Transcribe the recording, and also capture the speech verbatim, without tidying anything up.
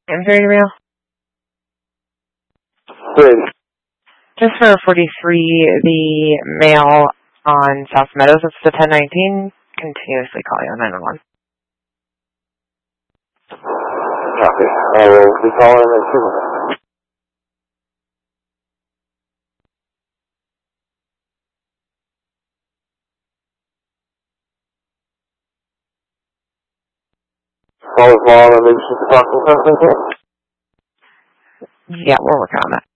I'm sorry, Mail. Good. Just for forty-three, the mail on South Meadows, it's the ten nineteen, continuously calling on nine one one. Copy. I will be calling in two minutes. Call is long and maybe she's talking something. Yeah, we're working on that.